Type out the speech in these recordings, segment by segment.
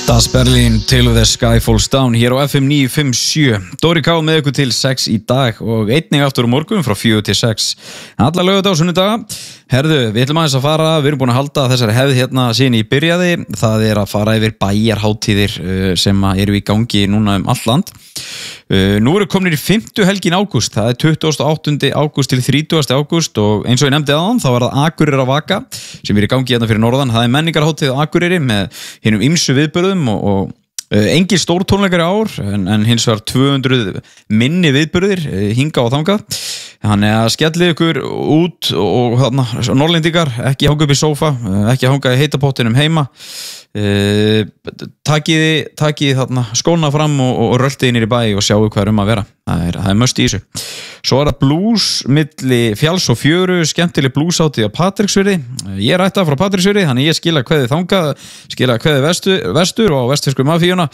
Das Berlin till the sky falls down hér á FM 957. Dóri K með ykkur til 6 í dag og einnig aftur á morgun frá 4 til 6. Alla laugardaga og sunnudaga. Herðu, við ætlum aðeins að fara, við erum búin að halda þessari hefð hérna síðan í byrjaði. Það er að fara yfir bæjarhátíðir sem eru í gangi núna all land. Nú eru komnir í 5. helgin ágúst, það er 28. ágúst til 30. ágúst og eins og ég nefndi áðan, þá var það Akureyrar að vaka sem er í gangi hérna fyrir norðan. Það er menningarhátíð á Akureyri með hinum ýmsu viðburðum og engin stór tónleikar í ár en hins vegar 200 minni viðburðir hinga og þangað. Þannig að skellið ykkur út og norrlendingar, ekki hanga upp í sófa, ekki hanga í heitapottinum heima. Takið þarna skóna fram og röltið inn í bæ og sjáu hvað að vera. Það er must í þessu. Svo er það blues milli fjalls og fjöru, skemmtileg blueshátíð á Patreksfirði. Ég er ættað frá Patreksfirði, þannig ég skila kveðið þangað, skila kveðið vestur og vestfirsku mafíuna.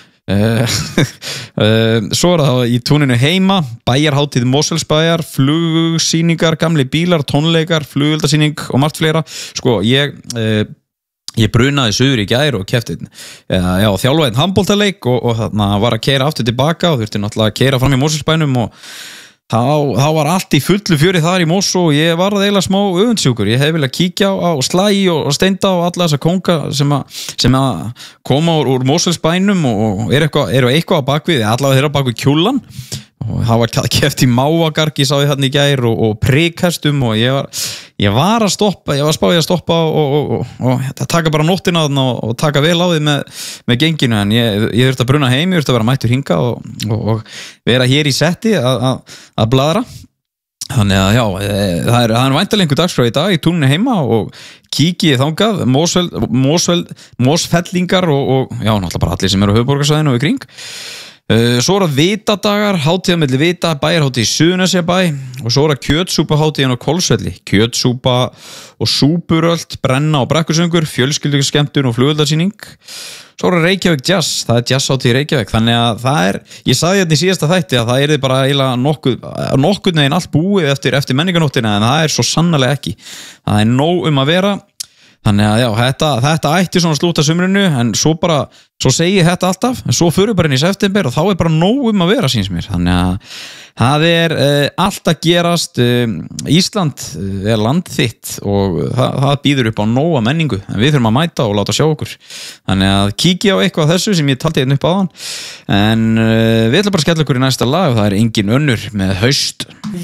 Svo er það í túninu heima, bæjarhátíð Mosfellsbæjar, flugsýningar, gamli bílar, tónleikar, flugeldasýning og margt fleira. Sko, ég brunaði suður í gær og kefti þjálfaði einn handboltaleik og þarna var að keyra aftur tilbaka og þurfti náttúrulega að keyra fram í Mosfellsbænum og þá var allt í fullu fjöri þar í Mosó og ég var það eiginlega smá öfundsjúkur. Ég hef viljað kíkja á Slæ og Steinda og alla þessa konga sem að koma úr Mosfellsbænum og eru eitthvað á bakvið, allavega þeirra á bakvið kjúlan. Og það var keft í mávagargi, sá ég þarna í gær og prikhestum og ég var að stoppa, ég var spáði að stoppa og taka bara nóttina og taka vel á því með genginu en ég þurfti að bruna heim, ég þurfti að vera mættur hinga og vera hér í setti að bladra. Þannig að já, það er væntanlega einhver dagskrá í dag í túninu heima og kíkið þangað, Mosfellingar og já, náttúrulega bara allir sem eru á höfuðborgarsvæðinu og í kring. Svo er það vitadagar, hátíða milli vita, bæjarhátíð í Suðurnesjabæ og svo er það kjötsúpahátíðin á Hvolsvelli, kjötsúpa og súpuröld, brenna og brekkusöngur, fjölskylduskemmtun og flugeldasýning. Svo er það Reykjavík Jazz, það er jazzhátíð í Reykjavík, þannig að það er, ég sagði hérna í síðasta þætti að það er bara eiginlega nokkuð neginn allt búið eftir menningarnóttina en það er svo sannarlega ekki. Það er nóg að vera. Þannig að já, þetta ætti svona slúta sumrinu en svo segi ég þetta alltaf en svo fyrir bara inn í september og þá er bara nóg að vera síns mér. Þannig að það er allt að gerast. Ísland er land þitt og það býður upp á nóga menningu en við þurfum að mæta og láta sjá okkur. Þannig að kíkja á eitthvað þessu sem ég taldi hérna upp áðan en við ætlum bara að skella okkur í næsta lag og það er Engin önnur með Haust.